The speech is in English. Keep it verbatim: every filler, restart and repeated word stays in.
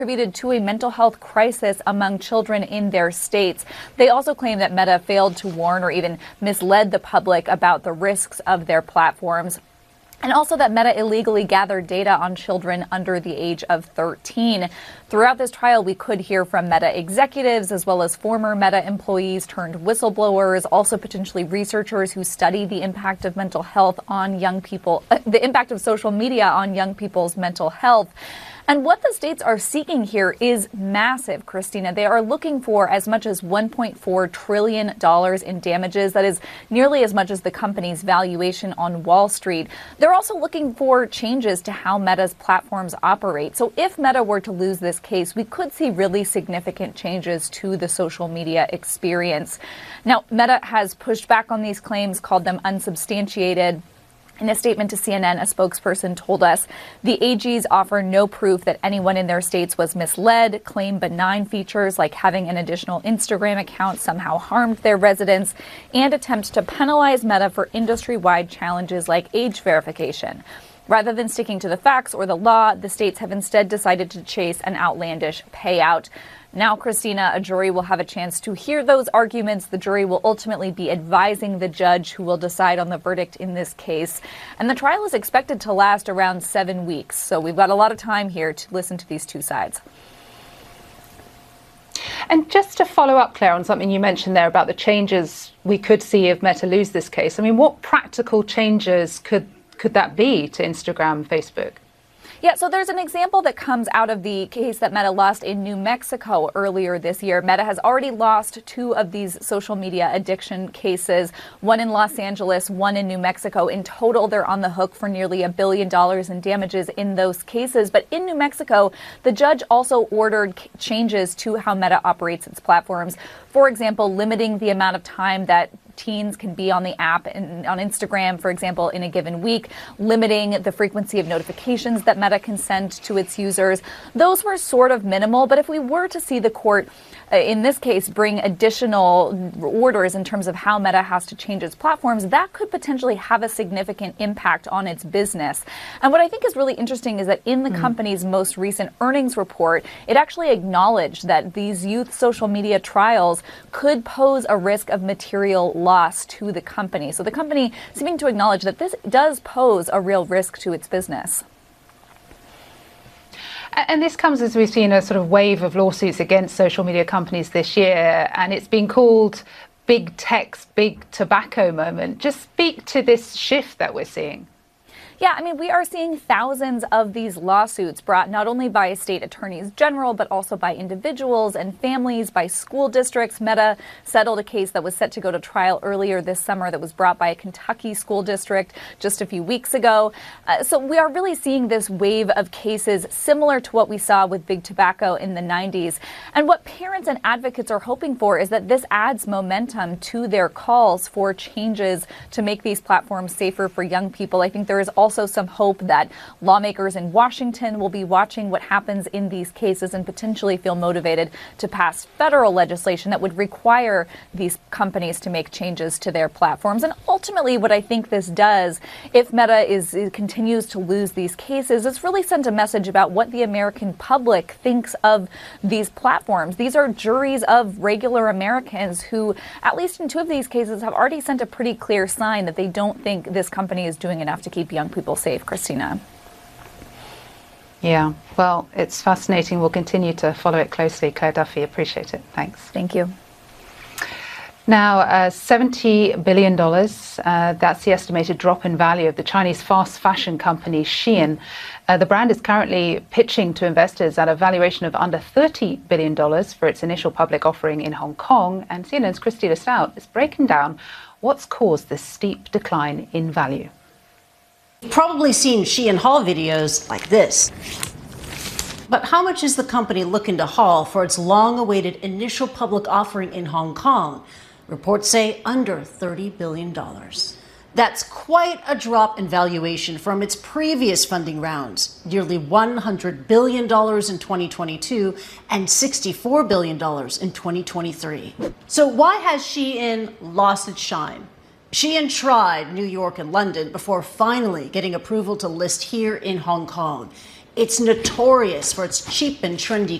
contributed to a mental health crisis among children in their states. They also claim that Meta failed to warn or even misled the public about the risks of their platforms. And also that Meta illegally gathered data on children under the age of thirteen. Throughout this trial, we could hear from Meta executives as well as former Meta employees turned whistleblowers, also potentially researchers who study the impact of mental health on young people, uh, the impact of social media on young people's mental health. And what the states are seeking here is massive, Christina. They are looking for as much as one point four trillion dollars in damages. That is nearly as much as the company's valuation on Wall Street. They're also looking for changes to how Meta's platforms operate. So if Meta were to lose this case, we could see really significant changes to the social media experience. Now, Meta has pushed back on these claims, called them unsubstantiated. In a statement to C N N, a spokesperson told us the A Gs offer no proof that anyone in their states was misled, claim benign features like having an additional Instagram account somehow harmed their residents, and attempt to penalize Meta for industry-wide challenges like age verification. Rather than sticking to the facts or the law, the states have instead decided to chase an outlandish payout. Now, Christina, a jury will have a chance to hear those arguments. The jury will ultimately be advising the judge who will decide on the verdict in this case. And the trial is expected to last around seven weeks. So we've got a lot of time here to listen to these two sides. And just to follow up, Claire, on something you mentioned there about the changes we could see if Meta lose this case. I mean, what practical changes could could that be to Instagram, Facebook? Yeah, so there's an example that comes out of the case that Meta lost in New Mexico earlier this year. Meta has already lost two of these social media addiction cases, one in Los Angeles, one in New Mexico. In total, they're on the hook for nearly a billion dollars in damages in those cases. But in New Mexico, the judge also ordered changes to how Meta operates its platforms. For example, limiting the amount of time that teens can be on the app and on Instagram, for example, in a given week, limiting the frequency of notifications that Meta can send to its users. Those were sort of minimal, but if we were to see the court, uh, in this case, bring additional orders in terms of how Meta has to change its platforms, that could potentially have a significant impact on its business. And what I think is really interesting is that in the mm. company's most recent earnings report, it actually acknowledged that these youth social media trials could pose a risk of material loss to the company. So the company seeming to acknowledge that this does pose a real risk to its business. And this comes as we've seen a sort of wave of lawsuits against social media companies this year, and it's been called big tech's big tobacco moment. Just speak to this shift that we're seeing. Yeah, I mean, we are seeing thousands of these lawsuits brought not only by state attorneys general, but also by individuals and families, by school districts. Meta settled a case that was set to go to trial earlier this summer that was brought by a Kentucky school district just a few weeks ago. Uh, so we are really seeing this wave of cases similar to what we saw with big tobacco in the nineties. And what parents and advocates are hoping for is that this adds momentum to their calls for changes to make these platforms safer for young people. I think there is also Also, some hope that lawmakers in Washington will be watching what happens in these cases and potentially feel motivated to pass federal legislation that would require these companies to make changes to their platforms. And ultimately, what I think this does, if Meta is, is continues to lose these cases, it's really sent a message about what the American public thinks of these platforms. These are juries of regular Americans who, at least in two of these cases, have already sent a pretty clear sign that they don't think this company is doing enough to keep young people safe, Christina. Yeah, well, it's fascinating. We'll continue to follow it closely. Claire Duffy, appreciate it. Thanks. Thank you. Now, uh, seventy billion dollars, uh, that's the estimated drop in value of the Chinese fast fashion company Shein. Uh, the brand is currently pitching to investors at a valuation of under thirty billion dollars for its initial public offering in Hong Kong. And C N N's Christy Stout is breaking down what's caused this steep decline in value. You've probably seen Shein haul videos like this. But how much is the company looking to haul for its long-awaited initial public offering in Hong Kong? Reports say under thirty billion dollars. That's quite a drop in valuation from its previous funding rounds, nearly one hundred billion dollars in twenty twenty-two and sixty-four billion dollars in twenty twenty-three. So why has Shein lost its shine? Shein tried New York and London before finally getting approval to list here in Hong Kong. It's notorious for its cheap and trendy